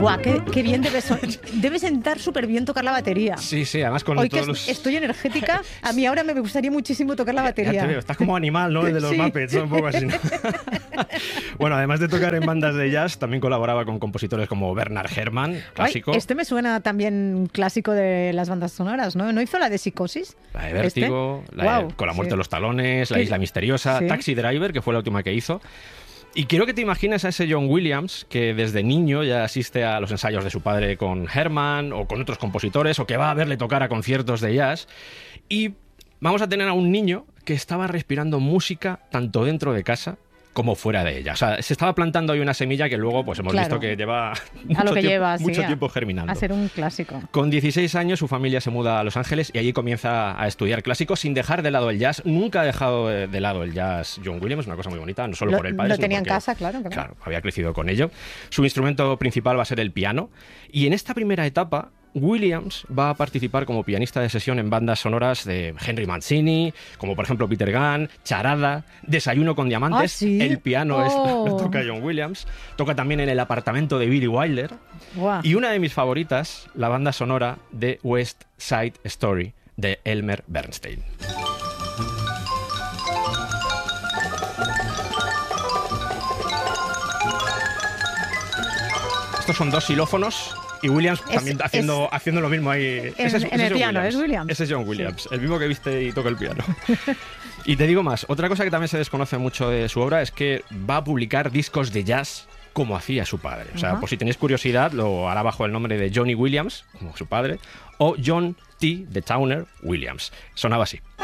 Buah, qué bien debe sentar súper bien tocar la batería. Sí, además con Hoy todos que los... estoy energética, a mí ahora me gustaría muchísimo tocar la batería. Ya te veo, estás como animal, ¿no? El de los Sí. Muppets, ¿no? Un poco así, ¿no? Bueno, además de tocar en bandas de jazz, también colaboraba con compositores como Bernard Herrmann, clásico. Ay, este me suena también clásico de las bandas sonoras, ¿no? ¿No hizo la de Psicosis? La de Vértigo, Con la muerte de los talones, La isla misteriosa, Sí. Taxi Driver, que fue la última que hizo. Y quiero que te imagines a ese John Williams que desde niño ya asiste a los ensayos de su padre con Herman o con otros compositores, o que va a verle tocar a conciertos de jazz. Y vamos a tener a un niño que estaba respirando música tanto dentro de casa como fuera de ella. O sea, se estaba plantando ahí una semilla que luego pues hemos visto que lleva mucho tiempo germinando. A ser un clásico. Con 16 años su familia se muda a Los Ángeles y allí comienza a estudiar clásico sin dejar de lado el jazz. Nunca ha dejado de lado el jazz John Williams, una cosa muy bonita, no solo por el padre. Lo tenía en casa, claro. Claro, había crecido con ello. Su instrumento principal va a ser el piano. Y en esta primera etapa, Williams va a participar como pianista de sesión en bandas sonoras de Henry Mancini, como por ejemplo Peter Gunn, Charada, Desayuno con Diamantes. ¿Ah, sí? El piano lo toca John Williams. Toca también en El apartamento de Billy Wilder. Wow. Y una de mis favoritas, la banda sonora de West Side Story, de Elmer Bernstein. Estos son dos xilófonos y Williams también haciendo lo mismo ahí. Ese En el piano, Williams. es Williams. Ese es John Williams, Sí. el mismo que viste y toca el piano. Y te digo más, otra cosa que también se desconoce mucho de su obra es que va a publicar discos de jazz como hacía su padre. O sea, por si tenéis curiosidad, lo hará bajo el nombre de Johnny Williams, como su padre, o John T. de Towner Williams. Sonaba así.